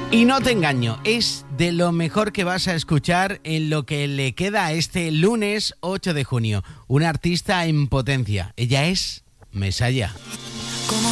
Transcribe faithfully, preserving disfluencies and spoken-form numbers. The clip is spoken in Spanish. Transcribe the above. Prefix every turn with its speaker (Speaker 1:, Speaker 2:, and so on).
Speaker 1: Y no te engaño, es de lo mejor que vas a escuchar en lo que le queda a este lunes ocho de junio. Una artista en potencia. Ella es Mesaya.